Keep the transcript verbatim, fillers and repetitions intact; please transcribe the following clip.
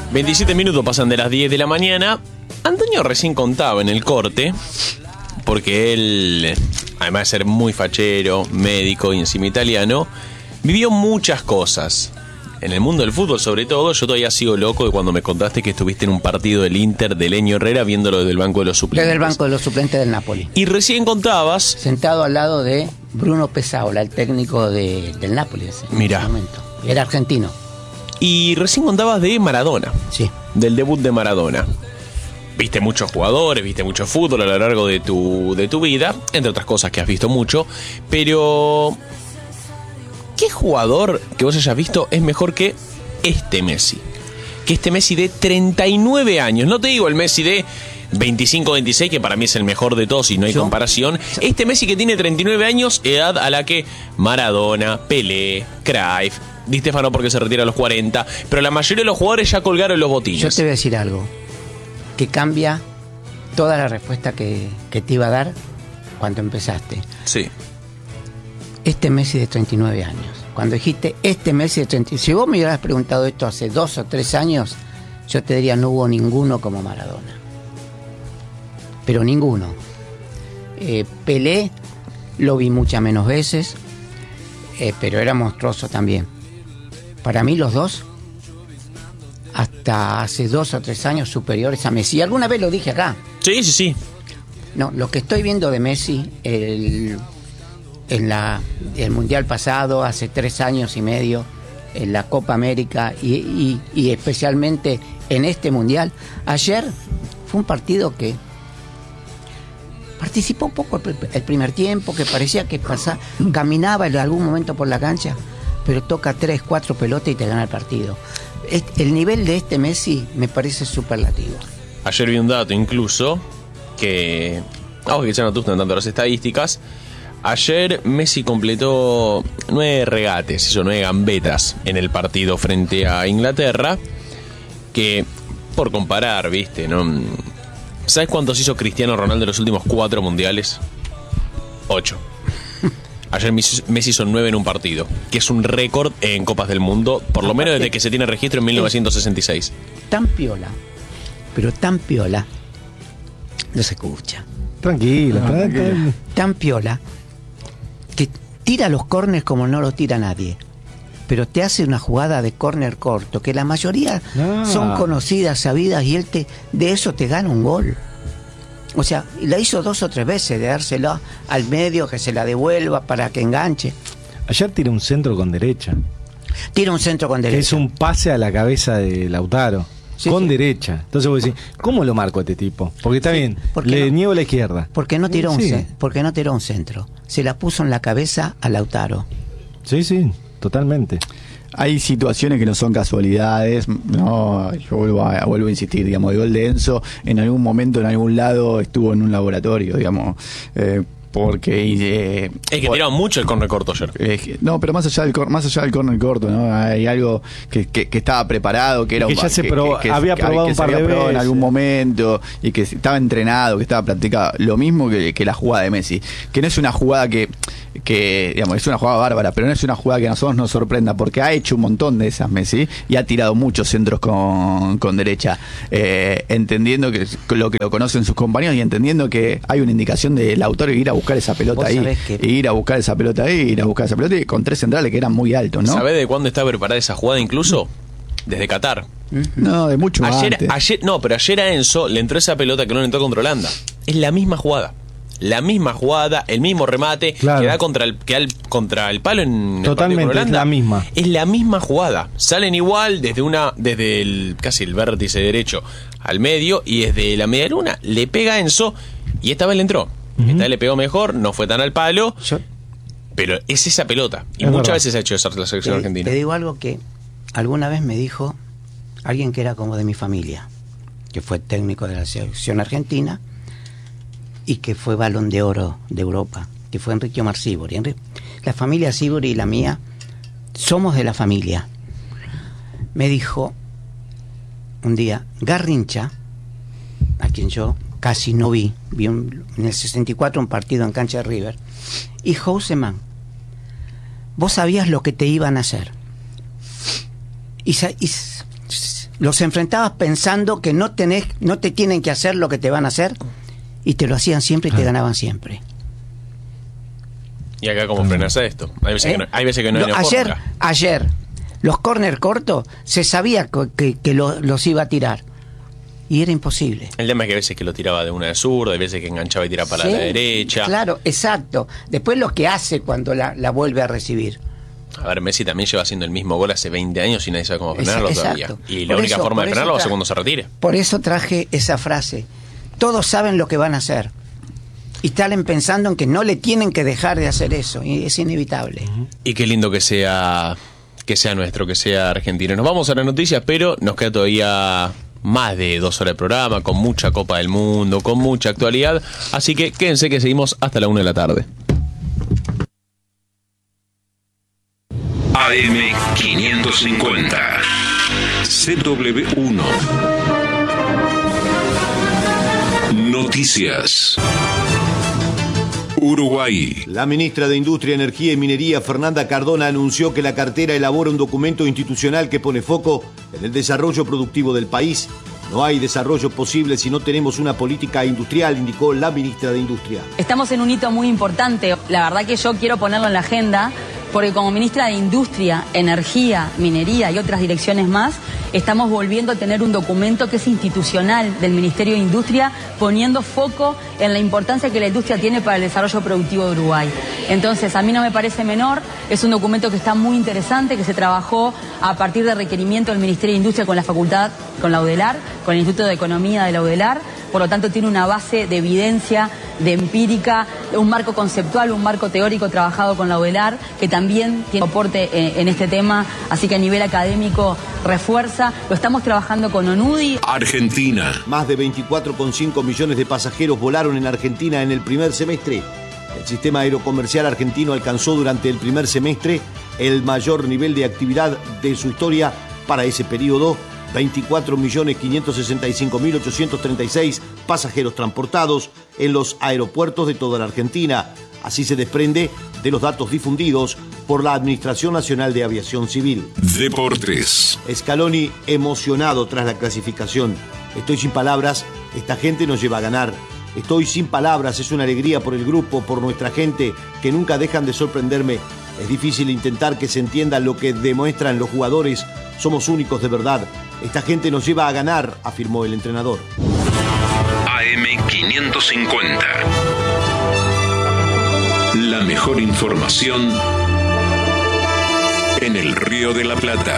veintisiete minutos pasan de las diez de la mañana. Antonio recién contaba en el corte, porque él, además de ser muy fachero, médico y encima italiano, vivió muchas cosas. En el mundo del fútbol, sobre todo, yo todavía sigo loco de cuando me contaste que estuviste en un partido del Inter de Leño Herrera viéndolo desde el banco de los suplentes. Desde el banco de los suplentes del Napoli. Y recién contabas... Sentado al lado de Bruno Pesaola, el técnico de, del Napoli. Ese, Mirá. En ese momento. Era argentino. Y recién contabas de Maradona. Sí. Del debut de Maradona. Viste muchos jugadores, viste mucho fútbol a lo largo de tu, de tu vida, entre otras cosas que has visto mucho, pero... ¿qué jugador que vos hayas visto es mejor que este Messi? Que este Messi de treinta y nueve años. No te digo el Messi de veinticinco veintiséis, que para mí es el mejor de todos y no hay Yo, comparación. Este Messi que tiene treinta y nueve años, edad a la que Maradona, Pelé, Cruyff, Di Stéfano porque se retira a los cuarenta, pero la mayoría de los jugadores ya colgaron los botines. Yo te voy a decir algo que cambia toda la respuesta que, que te iba a dar cuando empezaste. Sí. Este Messi de treinta y nueve años. Cuando dijiste este Messi de treinta y nueve, si vos me hubieras preguntado esto hace dos o tres años, yo te diría no hubo ninguno como Maradona. Pero ninguno. Eh, Pelé lo vi muchas menos veces, eh, pero era monstruoso también. Para mí los dos, hasta hace dos o tres años superiores a Messi. Alguna vez lo dije acá. Sí, sí, sí. No, lo que estoy viendo de Messi, el... en la el mundial pasado, hace tres años y medio, en la Copa América y, y, y especialmente en este mundial. Ayer fue un partido que participó un poco el, el primer tiempo, que parecía que pasaba, caminaba en algún momento por la cancha, pero toca tres, cuatro pelotas y te gana el partido. El nivel de este Messi me parece superlativo. Ayer vi un dato incluso que, vamos que ya no te gustan tanto las estadísticas. Ayer Messi completó nueve regates, hizo nueve gambetas en el partido frente a Inglaterra, que por comparar, viste, ¿no? ¿Sabes cuántos hizo Cristiano Ronaldo en los últimos cuatro mundiales? Ocho. Ayer Messi hizo nueve en un partido, que es un récord en Copas del Mundo, por lo menos desde que se tiene registro en mil novecientos sesenta y seis. Tan piola, pero tan piola, no se escucha. Tranquila, No, tranquila. Tan piola que tira los córners como no los tira nadie, pero te hace una jugada de córner corto que la mayoría Ah. son conocidas, sabidas, y él te, de eso te gana un gol. O sea, la hizo dos o tres veces, de dársela al medio, que se la devuelva para que enganche. Ayer tira un centro con derecha. Tira un centro con Que derecha. es un pase a la cabeza de Lautaro. Sí, con sí. derecha. Entonces vos decís, ¿cómo lo marco a este tipo? Porque está Sí, bien, porque le no- niego la izquierda. Porque no tiró un Sí. cen- porque no tiró un centro. Se la puso en la cabeza a Lautaro. Sí, sí, totalmente. Hay situaciones que no son casualidades, no, yo vuelvo a, vuelvo a insistir, digamos, el gol de Enzo en algún momento, en algún lado, estuvo en un laboratorio, digamos, eh, porque... Eh, Es que por- tiraron mucho el córner corto ayer. eh, no, pero más allá del cor- más allá del córner corto, ¿no? Hay algo que, que, que estaba preparado, que era Que un ya se probó- había que- probado que un se par había de probado en veces. algún momento y que estaba entrenado, que estaba practicado. Lo mismo que, que la jugada de Messi, que no es una jugada que, que digamos, es una jugada bárbara, pero no es una jugada que a nosotros nos sorprenda, porque ha hecho un montón de esas Messi y ha tirado muchos centros con, con derecha, eh, entendiendo que lo que lo conocen sus compañeros y entendiendo que hay una indicación del autor de ir a buscar esa pelota Vos ahí, sabés que- e ir a buscar esa pelota ahí, ir a buscar esa pelota y con tres centrales que eran muy altos, ¿no? ¿Sabés de cuándo está preparada esa jugada incluso? Desde Qatar. No, de mucho Ayer, antes. ayer, no, pero ayer a Enzo le entró esa pelota que no le entró contra Holanda. Es la misma jugada. La misma jugada, el mismo remate Claro. que da contra el, que da el- contra el palo en el Totalmente, partido con Holanda. es la misma. Es la misma jugada. Salen igual desde una, desde el casi el vértice derecho al medio y desde la media luna le pega a Enzo y esta vez le entró. Ujú. Esta vez le pegó mejor, no fue tan al palo, Yo pero es esa pelota. Y Es muchas verdad. veces ha hecho eso la selección te, argentina. te digo algo que alguna vez me dijo alguien que era como de mi familia, que fue técnico de la selección argentina y que fue Balón de Oro de Europa, que fue Enrique Omar Sívori. Enri- La familia Sívori y la mía somos de la familia. Me dijo un día, Garrincha, a quien yo casi no vi, vi un- en el sesenta y cuatro un partido en cancha de River, y Houseman, vos sabías lo que te iban a hacer. Y, sa- y s- s- los enfrentabas pensando que no tenés, no te tienen que hacer lo que te van a hacer, y te lo hacían siempre y te ganaban siempre. ¿Y acá cómo frenas esto? Hay veces, ¿Eh? que no, hay veces que no hay ayer, ayer, los córner cortos, se sabía que, que, que lo, los iba a tirar. Y era imposible. El tema es que a veces que lo tiraba de una de zurda, hay veces que enganchaba y tiraba para sí, la derecha. Claro, exacto. Después lo que hace cuando la, la vuelve a recibir. A ver, Messi también lleva haciendo el mismo gol hace veinte años y nadie sabe cómo frenarlo exacto. todavía. Y la por única eso, forma de frenarlo va a ser tra- cuando se retire. Por eso traje esa frase. Todos saben lo que van a hacer. Y están pensando en que no le tienen que dejar de hacer eso. Y es inevitable. Y qué lindo que sea, que sea nuestro, que sea argentino. Nos vamos a las noticias, pero nos queda todavía más de dos horas de programa, con mucha Copa del Mundo, con mucha actualidad. Así que quédense que seguimos hasta la una de la tarde. A M quinientos cincuenta C W uno Noticias. Uruguay. La ministra de Industria, Energía y Minería, Fernanda Cardona, anunció que la cartera elabora un documento institucional que pone foco en el desarrollo productivo del país. No hay desarrollo posible si no tenemos una política industrial, indicó la ministra de Industria. Estamos en un hito muy importante. La verdad que yo quiero ponerlo en la agenda porque como ministra de Industria, Energía, Minería y otras direcciones más, estamos volviendo a tener un documento que es institucional del Ministerio de Industria, poniendo foco en la importancia que la industria tiene para el desarrollo productivo de Uruguay. Entonces, a mí no me parece menor, es un documento que está muy interesante, que se trabajó a partir de requerimiento del Ministerio de Industria con la facultad, con la UDELAR, con el Instituto de Economía de la UDELAR, por lo tanto tiene una base de evidencia, de empírica, un marco conceptual, un marco teórico trabajado con la UDELAR, que también tiene soporte en, en este tema, así que a nivel académico refuerza. Lo estamos trabajando con ONUDI. Argentina. Más de veinticuatro coma cinco millones de pasajeros volaron en Argentina en el primer semestre. El sistema aerocomercial argentino alcanzó durante el primer semestre el mayor nivel de actividad de su historia para ese periodo. veinticuatro millones quinientos sesenta y cinco mil ochocientos treinta y seis pasajeros transportados en los aeropuertos de toda la Argentina. Así se desprende de los datos difundidos por la Administración Nacional de Aviación Civil. Deportes. Scaloni emocionado tras la clasificación. Estoy sin palabras, esta gente nos lleva a ganar. Estoy sin palabras, es una alegría por el grupo, por nuestra gente, que nunca dejan de sorprenderme. Es difícil intentar que se entienda lo que demuestran los jugadores. Somos únicos de verdad. Esta gente nos lleva a ganar, afirmó el entrenador. A M quinientos cincuenta. La mejor información en el Río de la Plata.